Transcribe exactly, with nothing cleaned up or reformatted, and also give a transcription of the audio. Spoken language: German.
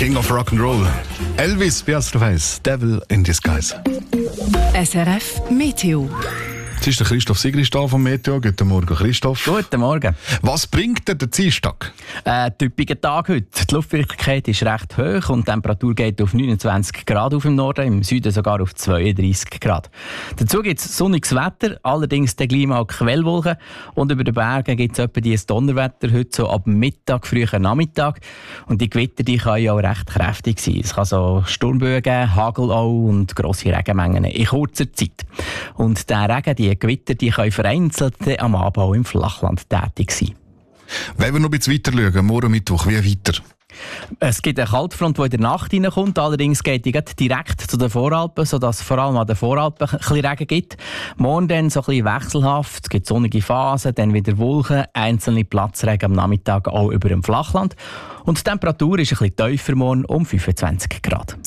King of Rock'n'Roll. Elvis, wie hast du weiss, Devil in Disguise. S R F Meteo. Jetzt ist der Christoph Sigrist da vom Meteo. Guten Morgen, Christoph. Guten Morgen. Was bringt dir der Dienstag? Ein äh, typischer Tag heute. Die Luftfeuchtigkeit ist recht hoch und die Temperatur geht auf neunundzwanzig Grad auf im Norden, im Süden sogar auf zweiunddreissig Grad. Dazu gibt es sonniges Wetter, allerdings der Klima auch Quellwolken. Und über den Bergen gibt es etwa dieses Donnerwetter heute so ab Mittag, frühen Nachmittag. Und die Gewitter die können ja auch recht kräftig sein. Es kann so Sturmböen geben, Hagel auch und grosse Regenmengen in kurzer Zeit. Und der Regen, die Gewitter, die können vereinzelt am Abend auch im Flachland tätig sein. Wenn wir noch ein bisschen weiter schauen, morgen Mittwoch, wie weiter? Es gibt eine Kaltfront, die in der Nacht reinkommt. Allerdings geht die direkt zu den Voralpen, sodass es vor allem an den Voralpen ein bisschen Regen gibt. Morgen dann so ein bisschen wechselhaft. Es gibt sonnige Phasen, dann wieder Wolken, einzelne Platzregen am Nachmittag auch über dem Flachland. Und die Temperatur ist ein bisschen tiefer morgen, um fünfundzwanzig Grad.